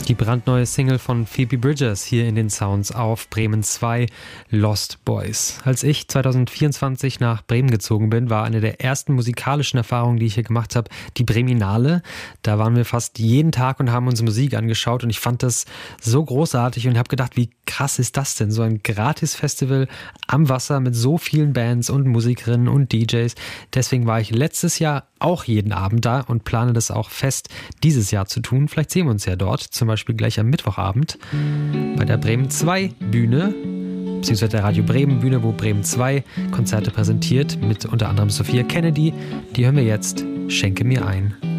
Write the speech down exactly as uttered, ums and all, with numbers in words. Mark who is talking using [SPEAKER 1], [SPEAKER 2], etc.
[SPEAKER 1] Die brandneue Single von Phoebe Bridgers hier in den Sounds auf Bremen zwei, Lost Boys. Als ich zwanzig vierundzwanzig nach Bremen gezogen bin, war eine der ersten musikalischen Erfahrungen, die ich hier gemacht habe, die Breminale. Da waren wir fast jeden Tag und haben uns Musik angeschaut und ich fand das so großartig und habe gedacht, wie krass ist das denn? So ein Gratis-Festival am Wasser mit so vielen Bands und Musikerinnen und D Js. Deswegen war ich letztes Jahr auch jeden Abend da und plane das auch fest dieses Jahr zu tun. Vielleicht sehen wir uns ja dort, zum Beispiel gleich am Mittwochabend bei der Bremen zwei Bühne, beziehungsweise der Radio Bremen Bühne, wo Bremen zwei Konzerte präsentiert, mit unter anderem Sophia Kennedy. Die hören wir jetzt, Schenke mir ein.